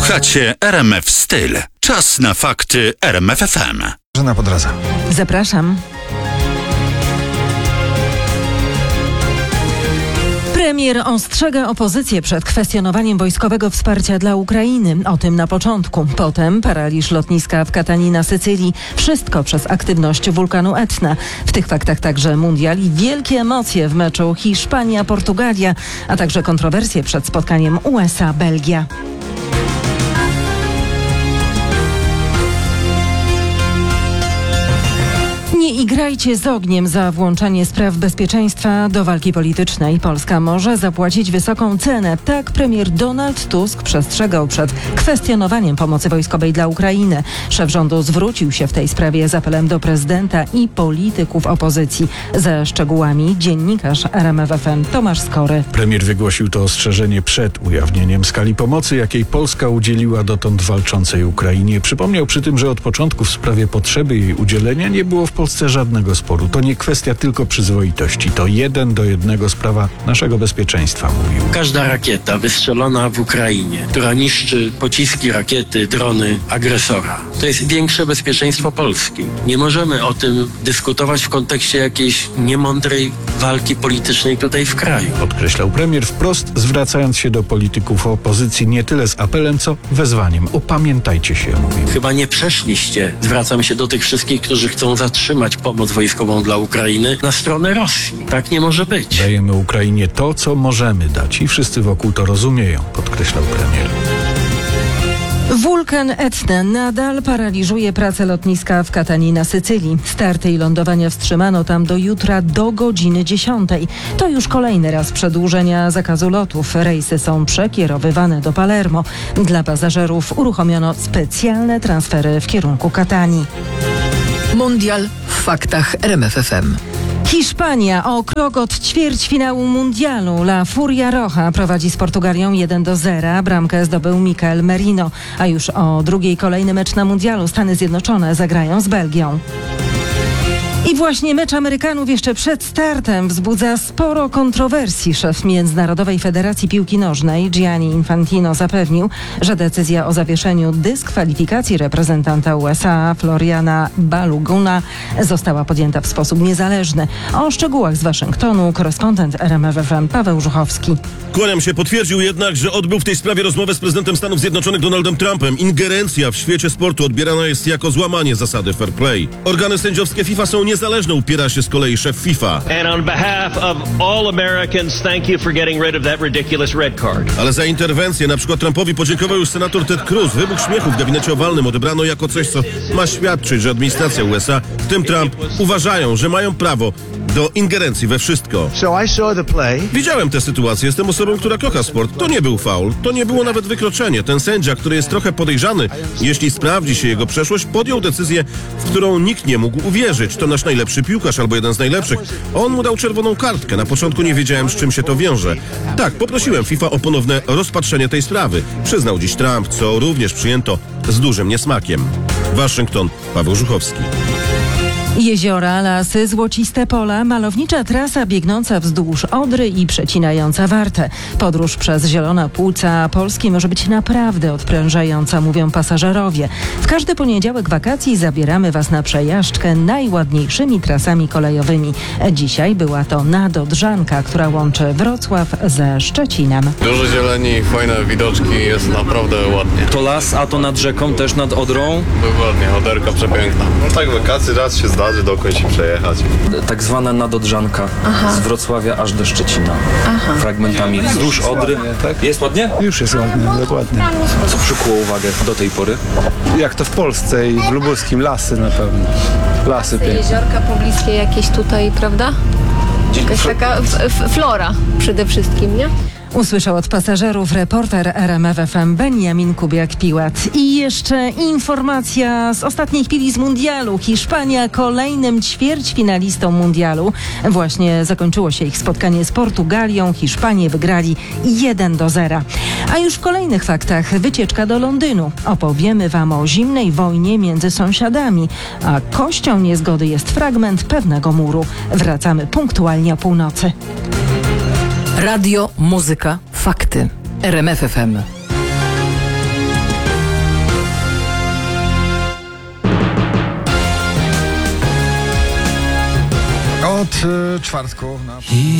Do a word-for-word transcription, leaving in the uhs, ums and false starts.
Słuchacie R M F Styl. Czas na fakty R M F F M. Żena po drodze. Zapraszam. Premier ostrzega opozycję przed kwestionowaniem wojskowego wsparcia dla Ukrainy. O tym na początku. Potem paraliż lotniska w Katanii na Sycylii. Wszystko przez aktywność wulkanu Etna. W tych faktach także mundial i wielkie emocje w meczu Hiszpania-Portugalia, a także kontrowersje przed spotkaniem U S A-Belgia. Nie igrajcie z ogniem. Za włączanie spraw bezpieczeństwa do walki politycznej Polska może zapłacić wysoką cenę. Tak premier Donald Tusk przestrzegał przed kwestionowaniem pomocy wojskowej dla Ukrainy. Szef rządu zwrócił się w tej sprawie z apelem do prezydenta i polityków opozycji. Ze szczegółami dziennikarz R M F F M Tomasz Skory. Premier wygłosił to ostrzeżenie przed ujawnieniem skali pomocy, jakiej Polska udzieliła dotąd walczącej Ukrainie. Przypomniał przy tym, że od początku w sprawie potrzeby jej udzielenia nie było w Polsce żadnego sporu. To nie kwestia tylko przyzwoitości. To jeden do jednego sprawa naszego bezpieczeństwa, mówił. Każda rakieta wystrzelona w Ukrainie, która niszczy pociski, rakiety, drony agresora, to jest większe bezpieczeństwo Polski. Nie możemy o tym dyskutować w kontekście jakiejś niemądrej walki politycznej tutaj w kraju. Podkreślał premier, wprost zwracając się do polityków opozycji nie tyle z apelem, co wezwaniem. Opamiętajcie się, mówił. Chyba nie przeszliście, zwracam się do tych wszystkich, którzy chcą zatrzymać pomoc wojskową dla Ukrainy, na stronę Rosji. Tak nie może być. Dajemy Ukrainie to, co możemy dać i wszyscy wokół to rozumieją, podkreślał premier. Wulkan Etna nadal paraliżuje pracę lotniska w Katanii na Sycylii. Starty i lądowania wstrzymano tam do jutra do godziny dziesiątej. To już kolejny raz przedłużenia zakazu lotów. Rejsy są przekierowywane do Palermo. Dla pasażerów uruchomiono specjalne transfery w kierunku Katanii. Mundial w faktach R M F F M. Hiszpania o krok od ćwierćfinału mundialu. La Furia Roja prowadzi z Portugalią jeden do zera. Bramkę zdobył Mikel Merino. A już o drugiej kolejny mecz na mundialu Stany Zjednoczone zagrają z Belgią. I właśnie mecz Amerykanów jeszcze przed startem wzbudza sporo kontrowersji. Szef Międzynarodowej Federacji Piłki Nożnej Gianni Infantino zapewnił, że decyzja o zawieszeniu dyskwalifikacji reprezentanta U S A Floriana Baluguna została podjęta w sposób niezależny. O szczegółach z Waszyngtonu korespondent R M F F M Paweł Żuchowski. Kłaniam się. Potwierdził jednak, że odbył w tej sprawie rozmowę z prezydentem Stanów Zjednoczonych Donaldem Trumpem. Ingerencja w świecie sportu odbierana jest jako złamanie zasady fair play. Organy sędziowskie FIFA są niezależne, upiera się z kolei szef FIFA. And on behalf of all Americans, thank you for getting rid of that ridiculous red card. Ale za interwencję, na przykład Trumpowi, podziękował już senator Ted Cruz. Wybuch śmiechu w gabinecie owalnym odebrano jako coś, co ma świadczyć, że administracja U S A, w tym Trump, uważają, że mają prawo do ingerencji we wszystko. So I saw the play. Widziałem tę sytuację, jestem osobą, która kocha sport. To nie był faul, to nie było nawet wykroczenie. Ten sędzia, który jest trochę podejrzany, jeśli sprawdzi się jego przeszłość, podjął decyzję, w którą nikt nie mógł uwierzyć. To nasz najlepszy piłkarz albo jeden z najlepszych. On mu dał czerwoną kartkę. Na początku nie wiedziałem, z czym się to wiąże. Tak, poprosiłem FIFA o ponowne rozpatrzenie tej sprawy. Przyznał dziś Trump, co również przyjęto z dużym niesmakiem. Waszyngton, Paweł Żuchowski. Jeziora, lasy, złociste pola, malownicza trasa biegnąca wzdłuż Odry i przecinająca Wartę. Podróż przez zielone płuca Polski może być naprawdę odprężająca, mówią pasażerowie. W każdy poniedziałek wakacji zabieramy Was na przejażdżkę najładniejszymi trasami kolejowymi. Dzisiaj była to Nadodrzanka, która łączy Wrocław ze Szczecinem. Dużo zieleni, fajne widoczki, jest naprawdę ładnie. To las, a to nad rzeką, też nad Odrą? Dokładnie, Oderka przepiękna. No tak, wakacji raz się zdarzy dokądś i przejechać. Tak zwana Nadodrzanka. Aha. Z Wrocławia aż do Szczecina. Aha. Fragmentami wzdłuż Odry. Tak? Jest ładnie? Już jest ładnie, dokładnie. Co przykuło uwagę do tej pory? Jak to w Polsce i w lubuskim, lasy na pewno. Lasy piękne. Jeziorka pobliskie jakieś tutaj, prawda? Jakaś taka f- f- flora przede wszystkim, nie? Usłyszał od pasażerów reporter R M F F M Beniamin Kubiak-Piłat. I jeszcze informacja z ostatniej chwili z mundialu. Hiszpania kolejnym ćwierćfinalistą mundialu. Właśnie zakończyło się ich spotkanie z Portugalią. Hiszpanie wygrali jeden do zera. A już w kolejnych faktach wycieczka do Londynu. Opowiemy Wam o zimnej wojnie między sąsiadami. A kością niezgody jest fragment pewnego muru. Wracamy punktualnie o północy. Radio, muzyka, fakty. R M F F M. Od y, czwartku na...